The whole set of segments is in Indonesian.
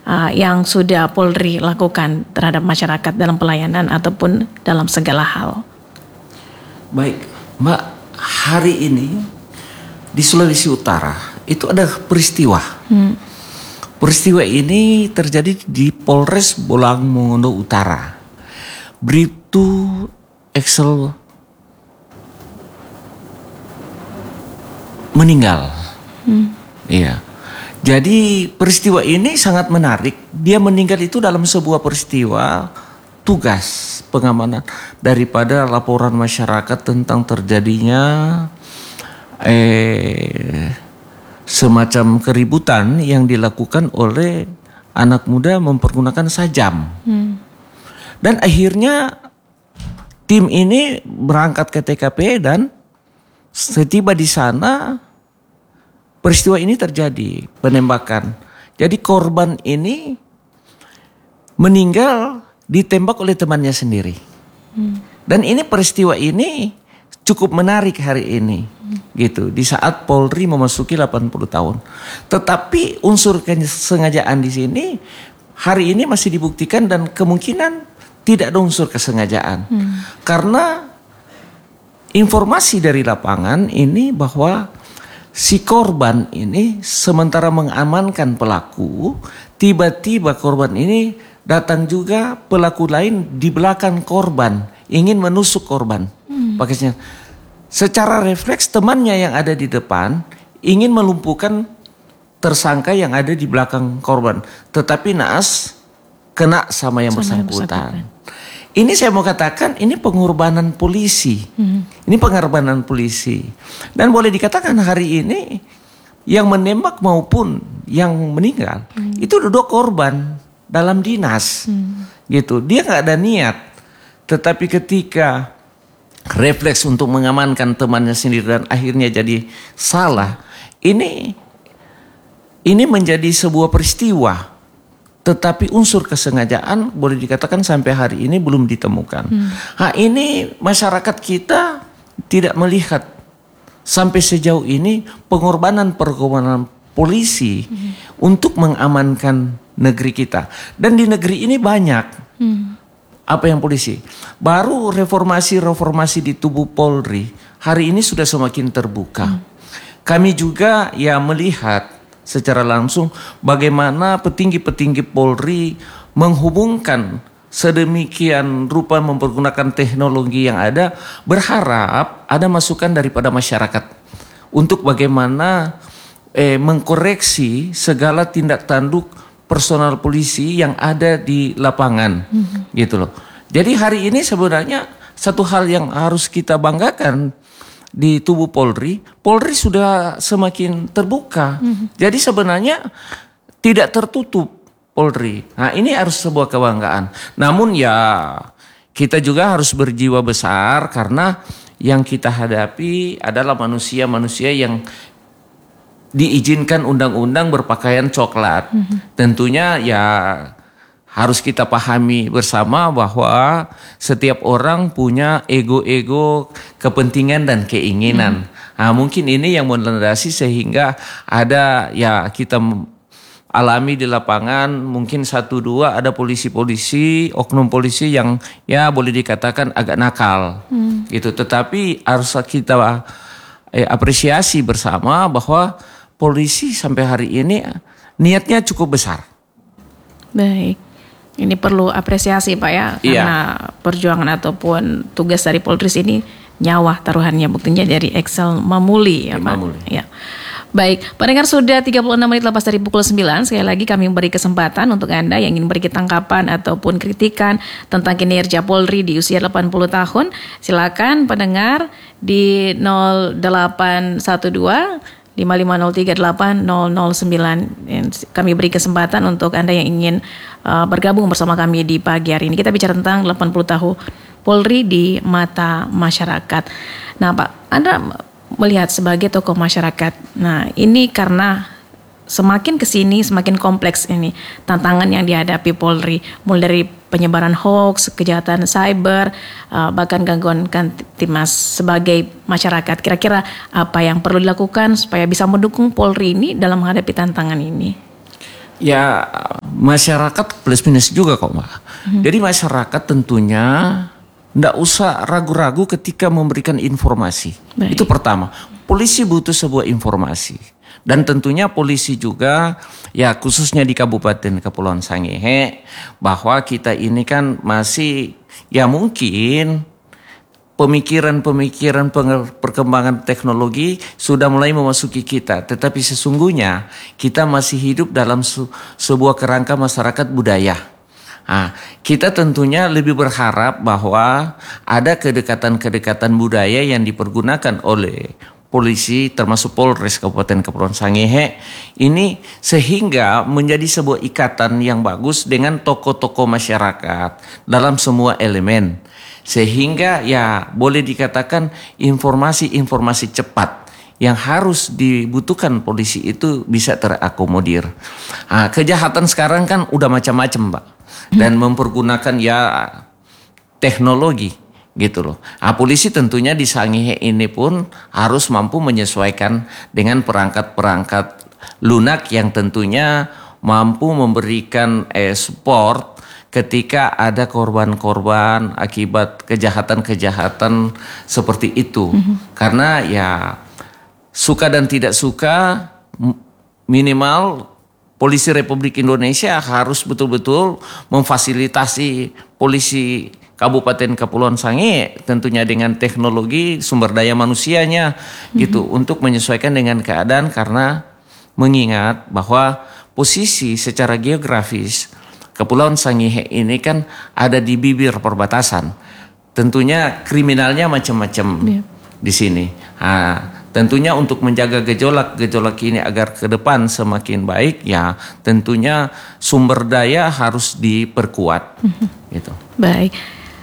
yang sudah Polri lakukan terhadap masyarakat dalam pelayanan ataupun dalam segala hal. Baik, Mbak, hari ini di Sulawesi Utara itu ada peristiwa. Peristiwa ini terjadi di Polres Bolang Mongondo Utara. Bribtu Excel meninggal. Iya. Jadi peristiwa ini sangat menarik. Dia meninggal itu dalam sebuah peristiwa tugas pengamanan daripada laporan masyarakat tentang terjadinya semacam keributan yang dilakukan oleh anak muda mempergunakan sajam. Dan akhirnya tim ini berangkat ke TKP dan setiba di sana peristiwa ini terjadi, penembakan. Jadi korban ini meninggal ditembak oleh temannya sendiri. Dan ini peristiwa ini cukup menarik hari ini. Gitu, di saat Polri memasuki 80 tahun. Tetapi unsur kesengajaan di sini hari ini masih dibuktikan dan kemungkinan tidak ada unsur kesengajaan. Karena informasi dari lapangan ini bahwa si korban ini sementara mengamankan pelaku, tiba-tiba korban ini datang juga pelaku lain di belakang korban, ingin menusuk korban. Pakainya secara refleks temannya yang ada di depan ingin melumpuhkan tersangka yang ada di belakang korban. Tetapi naas kena sama yang bersangkutan. Ini saya mau katakan ini pengorbanan polisi. Ini pengorbanan polisi. Dan boleh dikatakan hari ini yang menembak maupun yang meninggal itu dua korban dalam dinas. Gitu. Dia nggak ada niat. Tetapi ketika refleks untuk mengamankan temannya sendiri dan akhirnya jadi salah. Ini menjadi sebuah peristiwa, tetapi unsur kesengajaan boleh dikatakan sampai hari ini belum ditemukan. Ini masyarakat kita tidak melihat sampai sejauh ini pengorbanan polisi untuk mengamankan negeri kita. Dan di negeri ini banyak. Apa yang polisi? Baru reformasi di tubuh Polri hari ini sudah semakin terbuka. Kami juga ya melihat secara langsung bagaimana petinggi-petinggi Polri menghubungkan sedemikian rupa mempergunakan teknologi yang ada, berharap ada masukan daripada masyarakat untuk bagaimana mengkoreksi segala tindak tanduk personal polisi yang ada di lapangan, gitu loh. Jadi hari ini sebenarnya satu hal yang harus kita banggakan di tubuh Polri, Polri sudah semakin terbuka. Jadi sebenarnya tidak tertutup Polri. Nah ini harus sebuah kebanggaan. Namun ya kita juga harus berjiwa besar karena yang kita hadapi adalah manusia-manusia yang diizinkan undang-undang berpakaian coklat. Tentunya ya harus kita pahami bersama bahwa setiap orang punya ego-ego, kepentingan dan keinginan. Nah, mungkin ini yang melandasi sehingga ada ya kita alami di lapangan mungkin 1-2 ada polisi-polisi, oknum polisi yang ya boleh dikatakan agak nakal. Gitu. Tetapi harus kita apresiasi bersama bahwa polisi sampai hari ini niatnya cukup besar. Baik, ini perlu apresiasi Pak ya, karena perjuangan ataupun tugas dari Polri ini nyawa taruhannya, buktinya dari Excel Mamuli ya Pak. Ya. Baik, pendengar sudah 36 menit lepas dari pukul 9. Sekali lagi kami beri kesempatan untuk Anda yang ingin beri tanggapan ataupun kritikan tentang kinerja Polri di usia 80 tahun. Silakan pendengar di 0812 55038009. Kami beri kesempatan untuk Anda yang ingin bergabung bersama kami di pagi hari ini. Kita bicara tentang 80 tahun Polri di mata masyarakat. Nah Pak, Anda melihat sebagai tokoh masyarakat. Nah ini karena semakin kesini semakin kompleks ini tantangan yang dihadapi Polri, mulai dari penyebaran hoax, kejahatan cyber, bahkan gangguan Kamtibmas sebagai masyarakat. Kira-kira apa yang perlu dilakukan supaya bisa mendukung Polri ini dalam menghadapi tantangan ini? Ya masyarakat plus minus juga kok Mbak. Jadi masyarakat tentunya tidak usah ragu-ragu ketika memberikan informasi. Baik. Itu pertama. Polisi butuh sebuah informasi. Dan tentunya polisi juga ya khususnya di Kabupaten Kepulauan Sangihe bahwa kita ini kan masih ya mungkin pemikiran perkembangan teknologi sudah mulai memasuki kita. Tetapi sesungguhnya kita masih hidup dalam sebuah kerangka masyarakat budaya. Nah, kita tentunya lebih berharap bahwa ada kedekatan-kedekatan budaya yang dipergunakan oleh polisi termasuk Polres Kabupaten Kepulauan Sangihe ini sehingga menjadi sebuah ikatan yang bagus dengan tokoh-tokoh masyarakat dalam semua elemen. Sehingga ya boleh dikatakan informasi-informasi cepat yang harus dibutuhkan polisi itu bisa terakomodir. Nah, kejahatan sekarang kan udah macam-macam Mbak. Dan mempergunakan ya teknologi gitu loh. Nah, polisi tentunya di Sangihe ini pun harus mampu menyesuaikan dengan perangkat-perangkat lunak yang tentunya mampu memberikan support ketika ada korban-korban akibat kejahatan-kejahatan seperti itu. Karena ya suka dan tidak suka minimal Polisi Republik Indonesia harus betul-betul memfasilitasi polisi Kabupaten Kepulauan Sangihe tentunya dengan teknologi sumber daya manusianya gitu untuk menyesuaikan dengan keadaan karena mengingat bahwa posisi secara geografis Kepulauan Sangihe ini kan ada di bibir perbatasan. Tentunya kriminalnya macam-macam di sini. Nah, tentunya untuk menjaga gejolak ini agar ke depan semakin baik ya tentunya sumber daya harus diperkuat gitu. Baik.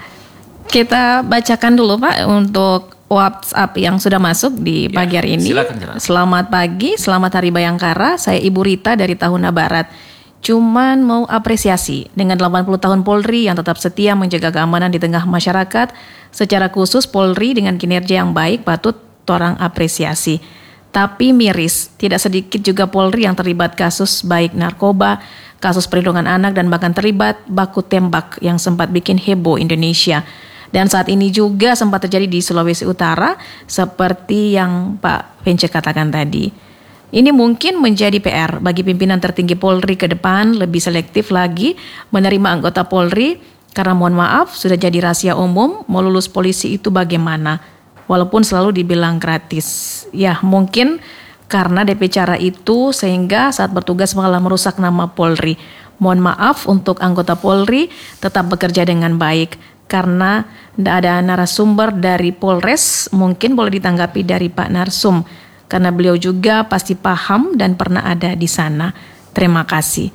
Kita bacakan dulu Pak untuk WhatsApp yang sudah masuk di pagi hari ini. Silakan. Selamat pagi, selamat Hari Bayangkara. Saya Ibu Rita dari Tahuna Barat. Cuman mau apresiasi dengan 80 tahun Polri yang tetap setia menjaga keamanan di tengah masyarakat. Secara khusus Polri dengan kinerja yang baik patut orang apresiasi. Tapi miris, tidak sedikit juga Polri yang terlibat kasus baik narkoba, kasus perlindungan anak dan bahkan terlibat baku tembak yang sempat bikin heboh Indonesia. Dan saat ini juga sempat terjadi di Sulawesi Utara seperti yang Pak Vence katakan tadi. Ini mungkin menjadi PR bagi pimpinan tertinggi Polri ke depan lebih selektif lagi menerima anggota Polri karena mohon maaf sudah jadi rahasia umum mau lulus polisi itu bagaimana. Walaupun selalu dibilang gratis. Ya mungkin karena DP cara itu sehingga saat bertugas malah merusak nama Polri. Mohon maaf untuk anggota Polri tetap bekerja dengan baik. Karena tidak ada narasumber dari Polres mungkin boleh ditanggapi dari Pak Narsum. Karena beliau juga pasti paham dan pernah ada di sana. Terima kasih.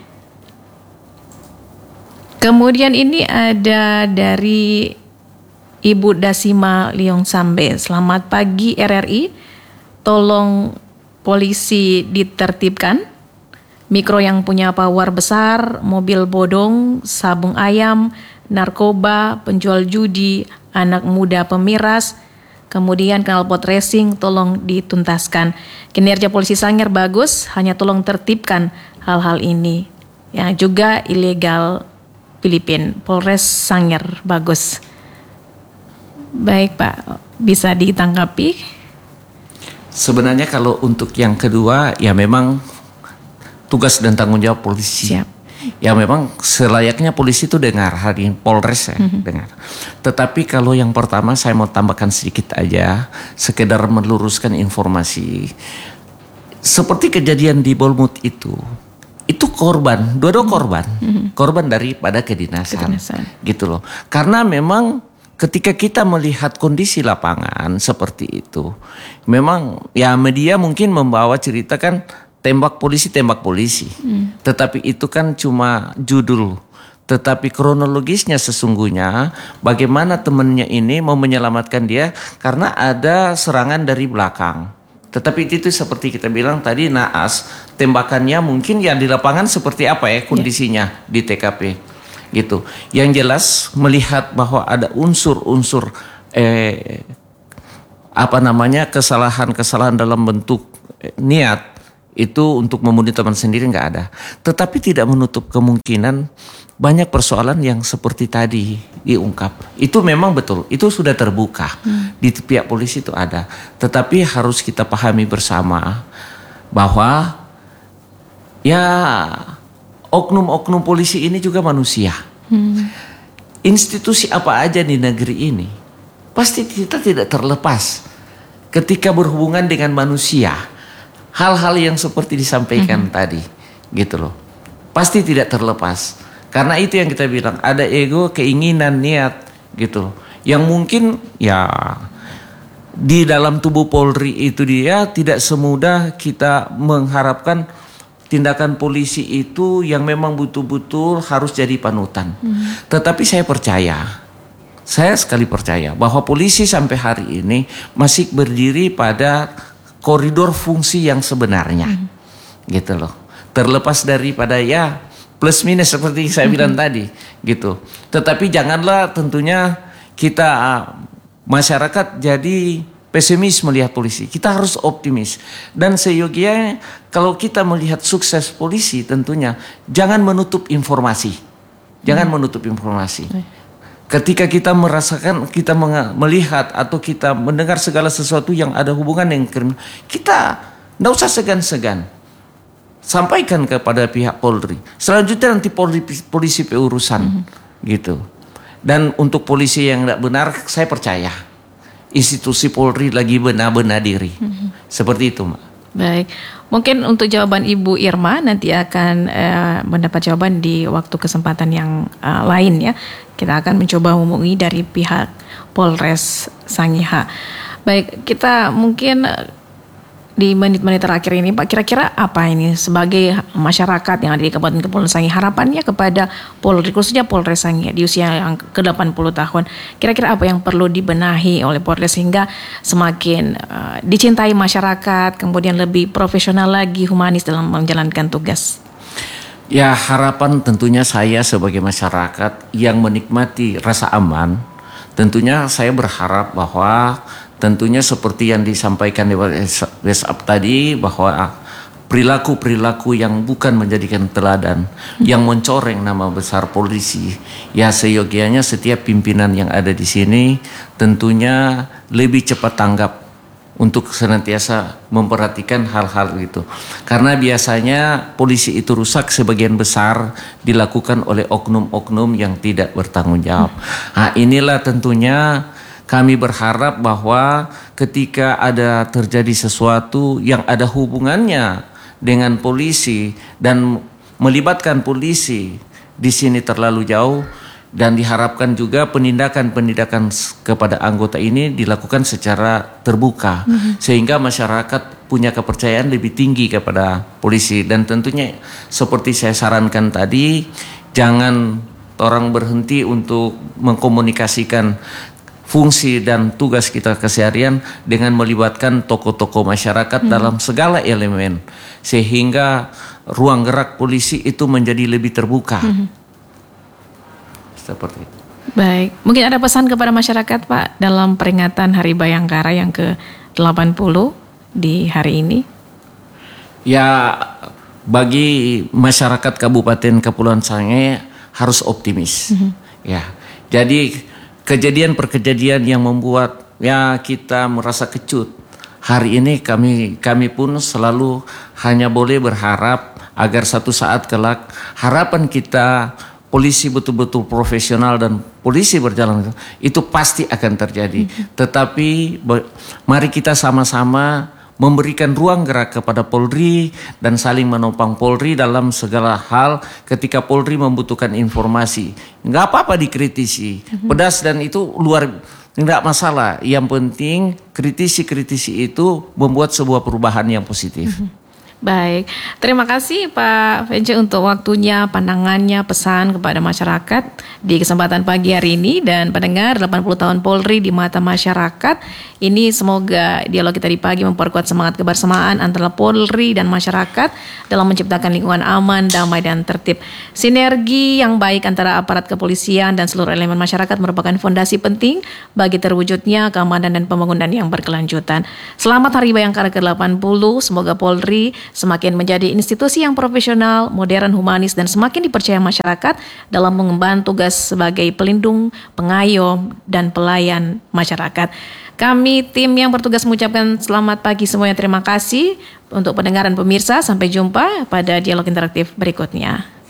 Kemudian ini ada dari Ibu Dasima Liong Sambe. Selamat pagi RRI. Tolong polisi ditertibkan. Mikro yang punya power besar, mobil bodong, sabung ayam, narkoba, penjual judi, anak muda pemiras, kemudian knalpot racing tolong dituntaskan. Kinerja polisi Sangir bagus, hanya tolong tertibkan hal-hal ini. Yang juga ilegal Filipina, Polres Sangir bagus. Baik Pak, bisa ditanggapi? Sebenarnya kalau untuk yang kedua ya memang tugas dan tanggung jawab polisi. Siap. Ya memang selayaknya polisi itu dengar hari ini Polres ya dengar. Tetapi kalau yang pertama saya mau tambahkan sedikit aja, sekedar meluruskan informasi. Seperti kejadian di Bolmut itu korban, dua-dua korban, korban daripada kedinasan, gitu loh. Karena memang ketika kita melihat kondisi lapangan seperti itu, memang ya media mungkin membawa cerita kan tembak polisi. Tetapi itu kan cuma judul. Tetapi kronologisnya sesungguhnya bagaimana temannya ini mau menyelamatkan dia karena ada serangan dari belakang. Tetapi itu seperti kita bilang tadi naas, tembakannya mungkin yang di lapangan seperti apa ya kondisinya di TKP gitu. Yang jelas melihat bahwa ada unsur-unsur kesalahan-kesalahan dalam bentuk niat Itu untuk membunuh teman sendiri nggak ada. Tetapi tidak menutup kemungkinan banyak persoalan yang seperti tadi diungkap. Itu memang betul, itu sudah terbuka. Di pihak polisi itu ada. Tetapi harus kita pahami bersama bahwa ya oknum-oknum polisi ini juga manusia. Institusi apa aja di negeri ini pasti kita tidak terlepas ketika berhubungan dengan manusia. Hal-hal yang seperti disampaikan tadi gitu loh. Pasti tidak terlepas. Karena itu yang kita bilang, ada ego, keinginan, niat gitu loh. Yang mungkin ya di dalam tubuh Polri itu dia tidak semudah kita mengharapkan tindakan polisi itu yang memang betul-betul harus jadi panutan. Tetapi saya sekali percaya bahwa polisi sampai hari ini masih berdiri pada koridor fungsi yang sebenarnya, gitu loh. Terlepas daripada ya plus minus seperti saya bilang tadi, gitu. Tetapi janganlah tentunya kita masyarakat jadi pesimis melihat polisi. Kita harus optimis. Dan seyogianya kalau kita melihat sukses polisi tentunya jangan menutup informasi. Jangan menutup informasi. Ketika kita merasakan, kita melihat atau kita mendengar segala sesuatu yang ada hubungan dengan kriminal, kita tidak usah segan-segan. Sampaikan kepada pihak Polri. Selanjutnya nanti polisi urusan, gitu. Dan untuk polisi yang tidak benar, saya percaya institusi Polri lagi benar-benar diri. Seperti itu, Mbak. Baik, mungkin untuk jawaban Ibu Irma nanti akan mendapat jawaban di waktu kesempatan yang lain ya. Kita akan mencoba hubungi dari pihak Polres Sangihe. Baik, kita mungkin di menit-menit terakhir ini Pak, kira-kira apa ini sebagai masyarakat yang ada di Kabupaten Kepulauan Sangihe, harapannya kepada Polri, khususnya Polres Sangihe di usia yang ke-80 tahun, kira-kira apa yang perlu dibenahi oleh Polres sehingga semakin dicintai masyarakat, kemudian lebih profesional lagi, humanis dalam menjalankan tugas? Ya, harapan tentunya saya sebagai masyarakat yang menikmati rasa aman, tentunya saya berharap bahwa tentunya seperti yang disampaikan di WhatsApp tadi, bahwa perilaku-perilaku yang bukan menjadikan teladan, yang mencoreng nama besar polisi, ya seyogianya setiap pimpinan yang ada di sini tentunya lebih cepat tanggap untuk senantiasa memperhatikan hal-hal itu. Karena biasanya polisi itu rusak sebagian besar dilakukan oleh oknum-oknum yang tidak bertanggung jawab. Nah, inilah tentunya kami berharap bahwa ketika ada terjadi sesuatu yang ada hubungannya dengan polisi dan melibatkan polisi di sini terlalu jauh, dan diharapkan juga penindakan-penindakan kepada anggota ini dilakukan secara terbuka sehingga masyarakat punya kepercayaan lebih tinggi kepada polisi. Dan tentunya seperti saya sarankan tadi, jangan orang berhenti untuk mengkomunikasikan fungsi dan tugas kita keseharian dengan melibatkan tokoh-tokoh masyarakat dalam segala elemen sehingga ruang gerak polisi itu menjadi lebih terbuka. Seperti itu. Baik, mungkin ada pesan kepada masyarakat Pak dalam peringatan Hari Bayangkara yang ke-80 di hari ini? Ya, bagi masyarakat Kabupaten Kepulauan Sangihe harus optimis. Ya, jadi kejadian yang membuat ya kita merasa kecut. Hari ini kami pun selalu hanya boleh berharap agar satu saat kelak harapan kita polisi betul-betul profesional dan polisi berjalan itu pasti akan terjadi. Tetapi mari kita sama-sama memberikan ruang gerak kepada Polri dan saling menopang Polri dalam segala hal. Ketika Polri membutuhkan informasi, nggak apa-apa dikritisi, pedas dan itu nggak masalah. Yang penting kritisi itu membuat sebuah perubahan yang positif. Baik, terima kasih Pak Vence untuk waktunya, pandangannya, pesan kepada masyarakat di kesempatan pagi hari ini. Dan pendengar 80 tahun Polri di mata masyarakat, ini semoga dialog kita di pagi memperkuat semangat kebersamaan antara Polri dan masyarakat dalam menciptakan lingkungan aman, damai, dan tertib. Sinergi yang baik antara aparat kepolisian dan seluruh elemen masyarakat merupakan fondasi penting bagi terwujudnya keamanan dan pembangunan yang berkelanjutan. Selamat Hari Bayangkara ke-80, semoga Polri semakin menjadi institusi yang profesional, modern, humanis, dan semakin dipercaya masyarakat dalam mengemban tugas sebagai pelindung, pengayom, dan pelayan masyarakat. Kami tim yang bertugas mengucapkan selamat pagi semuanya. Terima kasih untuk pendengaran pemirsa. Sampai jumpa pada dialog interaktif berikutnya.